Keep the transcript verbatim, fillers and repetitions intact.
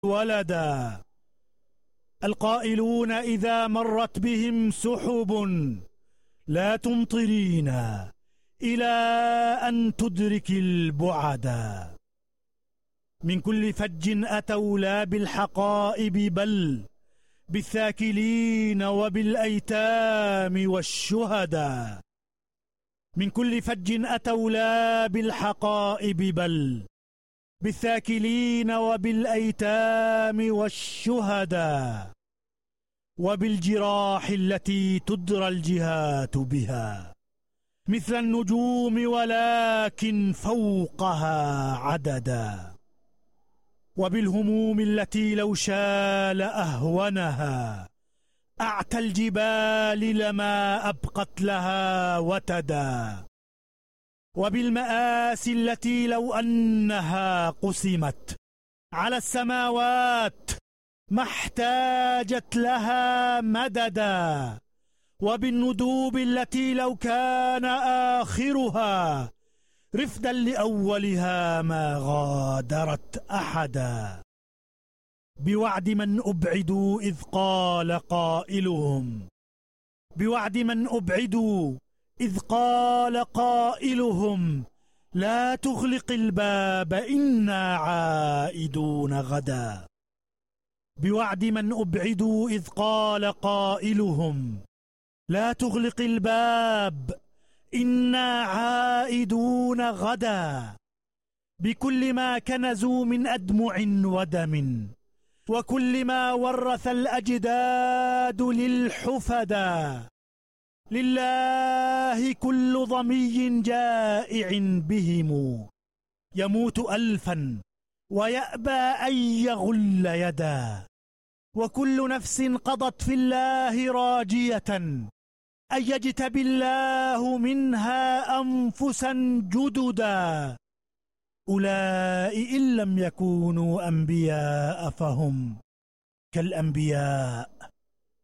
ولدا. القائلون إذا مرت بهم سحب لا تمطرينا إلى أن تدرك البعدا. من كل فج أتوا لا بالحقائب بل بالثاكلين وبالأيتام والشهداء. من كل فج أتوا لا بالحقائب بل بالثاكلين وبالأيتام والشهداء وبالجراح التي تدرى الجهات بها مثل النجوم ولكن فوقها عددا. وبالهموم التي لو شال أهونها أعتى الجبال لما أبقت لها وتدا. وبالمآسي التي لو أنها قسمت على السماوات ما احتاجت لها مددا. وبالندوب التي لو كان آخرها رفدا لأولها ما غادرت أحدا. بوعد من أبعدوا إذ قال قائلهم بوعد من أبعدوا إذ قال قائلهم لا تغلق الباب إنا عائدون غدا. بوعد من أبعدوا إذ قال قائلهم لا تغلق الباب إنا عائدون غدا. بكل ما كنزوا من أدمع ودم وكل ما ورث الأجداد للحفدا. لله كل ضمي جائع بهم يموت ألفا ويأبى أن يغل يدا. وكل نفس قضت في الله راجية أن يجتبي الله منها أنفسا جددا. أولئك إن لم يكونوا أنبياء فهم كالأنبياء